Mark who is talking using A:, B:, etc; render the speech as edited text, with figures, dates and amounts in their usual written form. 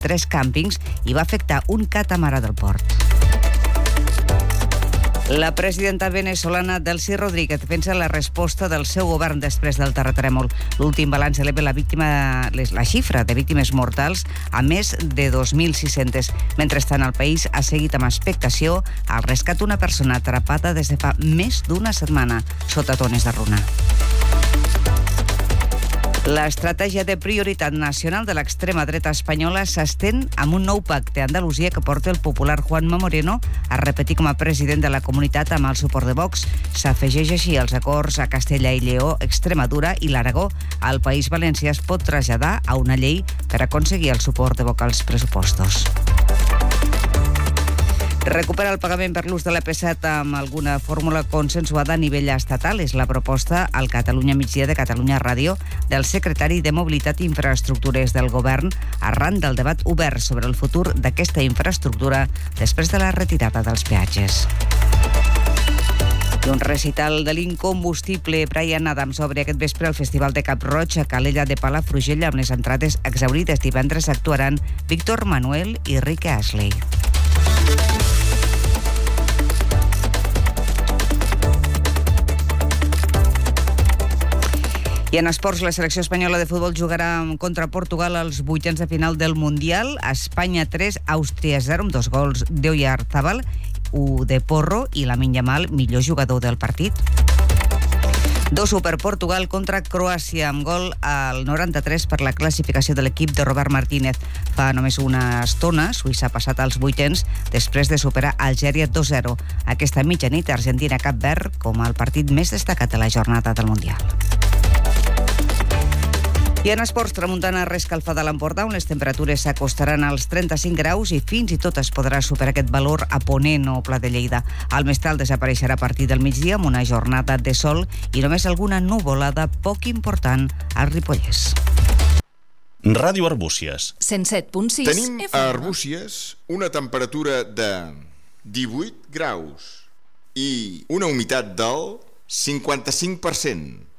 A: 3 càmpings i va afectar un catamarà del port. La presidenta venezolana Delcy Rodríguez defensa la resposta del seu govern després del terratrèmol. L'últim balanç eleva la xifra de víctimes mortals a més de 2.600. Mentrestant, el país ha seguit amb expectació el rescat d'una persona atrapada des de fa més d'una setmana sota tones de runa. L'estratègia de prioritat nacional de l'extrema dreta espanyola s'estén amb un nou pacte a Andalusia que porta el popular Juanma Moreno a repetir com a president de la comunitat amb el suport de Vox. S'afegeix així als acords a Castella i Lleó, Extremadura i l'Aragó. Al País Valencià es pot traslladar a una llei per aconseguir el suport de Vox als pressupostos. Recuperar el pagament per l'ús de l'AP7 amb alguna fórmula consensuada a nivell estatal és la proposta al Catalunya Migdia de Catalunya Ràdio del secretari de Mobilitat i Infraestructures del govern arran del debat obert sobre el futur d'aquesta infraestructura després de la retirada dels peatges. I un recital de l'incombustible Bryan Adams obre aquest vespre al Festival de Cap-roig a Calella de Palafrugell amb les entrades exhaurides. Divendres actuaran Víctor Manuel i Rick Astley. I en esports, la selecció espanyola de futbol jugarà contra Portugal als vuitens de final del Mundial. Espanya 3, Àustria 0, amb 2 gols d'Oyarzabal, 1 de Porro i Lamine Yamal, millor jugador del partit. 2-1 per Portugal contra Croàcia, amb gol al 93 per la classificació de l'equip de Robert Martínez. Fa només una estona, Suïssa ha passat als vuitens després de superar Algèria 2-0. Aquesta mitjanit, Argentina-Cap Verd com el partit més destacat de la jornada del Mundial. I en esports, tramuntana reescalfada a l'Empordà, on les temperatures s'acostaran als 35 graus i fins i tot es podrà superar aquest valor a Ponent o Pla de Lleida. El mestral desapareixerà a partir del migdia amb una jornada de sol i només alguna nuvolada poc important al Ripollès.
B: Ràdio Arbúcies.
C: 107.6
D: Tenim a Arbúcies una temperatura de 18 graus i una humitat del 55%.